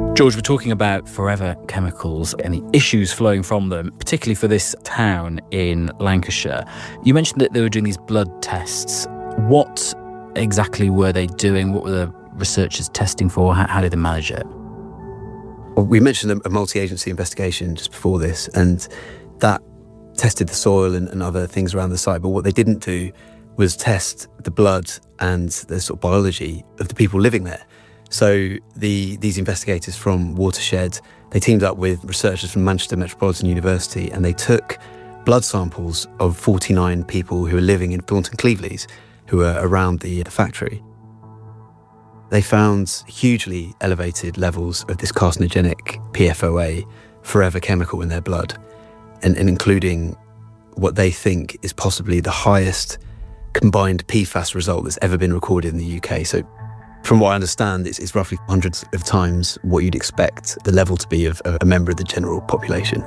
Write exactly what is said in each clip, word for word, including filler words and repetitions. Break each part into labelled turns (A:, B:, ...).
A: George, we're talking about forever chemicals and the issues flowing from them, particularly for this town in Lancashire. You mentioned that they were doing these blood tests. What exactly were they doing? What were the researchers testing for? How, how did they manage it?
B: Well, we mentioned a multi-agency investigation just before this, and that tested the soil and, and other things around the site. But what they didn't do was test the blood and the sort of biology of the people living there. So the these investigators from Watershed, they teamed up with researchers from Manchester Metropolitan University, and they took blood samples of forty-nine people who were living in Thornton Cleveleys, who were around the, the factory. They found hugely elevated levels of this carcinogenic P F O A, forever chemical, in their blood, and, and including what they think is possibly the highest combined P FAS result that's ever been recorded in the U K. So from what I understand, it's, it's roughly hundreds of times what you'd expect the level to be of a member of the general population.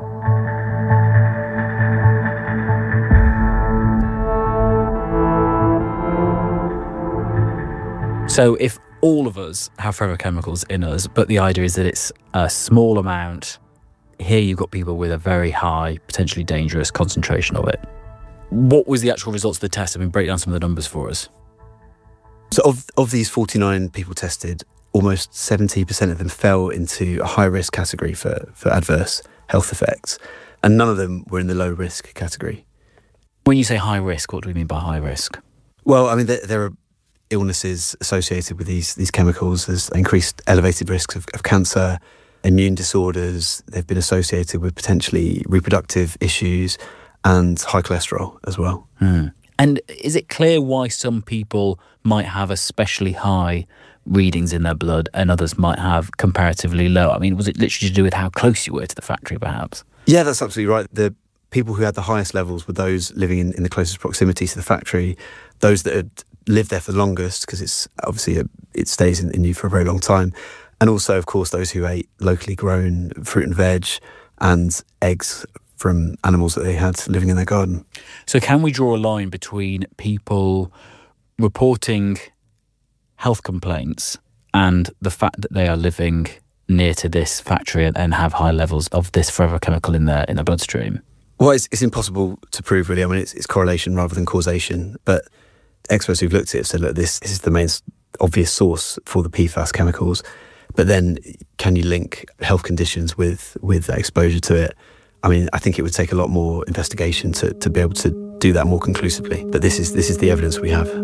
A: So if all of us have forever chemicals in us, but the idea is that it's a small amount, here you've got people with a very high, potentially dangerous concentration of it. What was the actual results of the test? I mean, break down some of the numbers for us.
B: So of, of these forty-nine people tested, almost seventy percent of them fell into a high-risk category for, for adverse health effects, and none of them were in the low-risk category.
A: When you say high risk, what do we mean by high risk?
B: Well, I mean, there, there are illnesses associated with these, these chemicals. There's increased elevated risks of, of cancer, immune disorders. They've been associated with potentially reproductive issues and high cholesterol as well.
A: Hmm. And is it clear why some people might have especially high readings in their blood and others might have comparatively low? I mean, was it literally to do with how close you were to the factory, perhaps?
B: Yeah, that's absolutely right. The people who had the highest levels were those living in, in the closest proximity to the factory, those that had lived there for the longest, because it's obviously a, it stays in, in you for a very long time, and also, of course, those who ate locally grown fruit and veg and eggs from animals that they had living in their garden.
A: So can we draw a line between people reporting health complaints and the fact that they are living near to this factory and, and have high levels of this forever chemical in their in their bloodstream?
B: Well, it's, it's impossible to prove, really. I mean, it's, it's correlation rather than causation. But experts who've looked at it have said, look, this, this is the main obvious source for the P FAS chemicals. But then can you link health conditions with, with that exposure to it? I mean, I think it would take a lot more investigation to, to be able to do that more conclusively. But this is this is the evidence we have.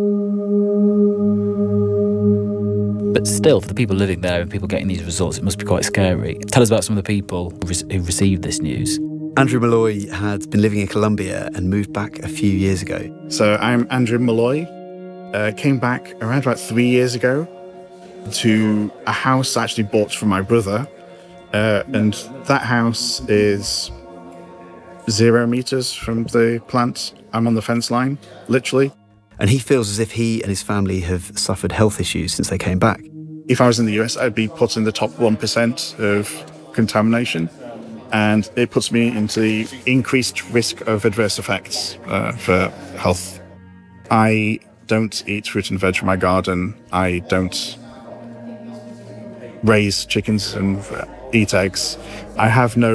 A: But still, for the people living there and people getting these results, it must be quite scary. Tell us about some of the people who received this news.
B: Andrew Malloy had been living in Colombia and moved back a few years ago.
C: So I'm Andrew Malloy. Uh, came back around about three years ago to a house I actually bought from my brother. Uh, and that house is zero meters from the plant. I'm on the fence line, literally.
B: And he feels as if he and his family have suffered health issues since they came back.
C: If I was in the U S, I'd be put in the top one percent of contamination. And it puts me into the increased risk of adverse effects uh, for health. I don't eat fruit and veg from my garden. I don't raise chickens and eat eggs. I have no